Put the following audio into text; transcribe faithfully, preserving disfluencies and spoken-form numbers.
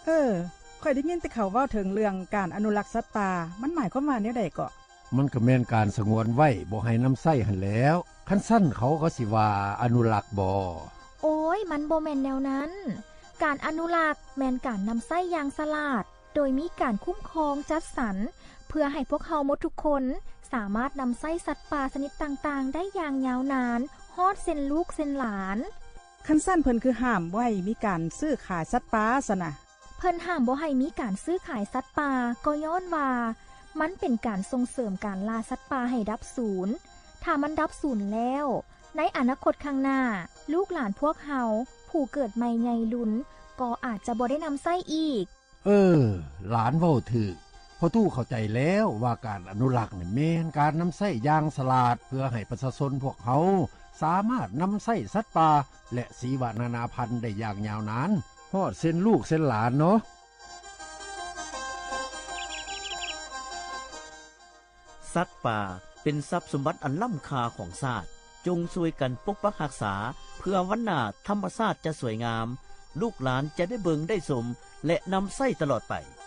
เออค่อยได้ยินแต่เขาเว้าถึงเรื่องการอนุรักษ์สัตว์ป่ามันหมายความว่าแนวใดเกาะมันก็แม่นการสงวนไว้บ่ให้น้ำไส้หั่นแหล้วคันซั่นเขาก็สิว่าอนุรักษ์บ่โอ้ยมันบ่แม่นแนวนั้นการอนุรักษ์แม่นการนำไส้อย่างฉลาดโดยมีการคุ้มครองจัดสรรเพื่อให้พวกเขาหมดทุกคนสามารถนำไส้สัตว์ป่าชนิดต่างๆได้อย่างยาวนานฮอดเส้นลูกเส้นหลานคันซั่นเพิ่นคือห้ามไว้มีการซื้อขายสัตว์ป่าซะนะเพิ่นห้ามบ่ให้มีการซื้อขายสัตว์ป่าก็ย้อนว่ามันเป็นการส่งเสริมการล่าสัตว์ป่าให้ดับสูญถ้ามันดับสูญแล้วในอนาคตข้างหน้าลูกหลานพวกเฮาผู้เกิดใหม่ใหญ่ลุ้นก็อาจจะบ่ได้นำไส้อีกเออหลานเว้าถูกพอตู้เข้าใจแล้วว่าการอนุรักษ์นี่แม่นการนำไส้อย่างฉลาดเพื่อให้ประชาชนพวกเขาสามารถนำไส้สัตว์ป่าและชีวนานาพันธุ์ได้อย่างยาวนานฮอดเส้นลูกเส้นหลานเนาะสัตว์ป่าเป็นทรัพย์สมบัติอันล้ำค่าของชาติจงช่วยกันปกปักรักษาเพื่อวันหน้าธรรมชาติจะสวยงามลูกหลานจะได้เบิ่งได้ชมและนำไส้ตลอดไป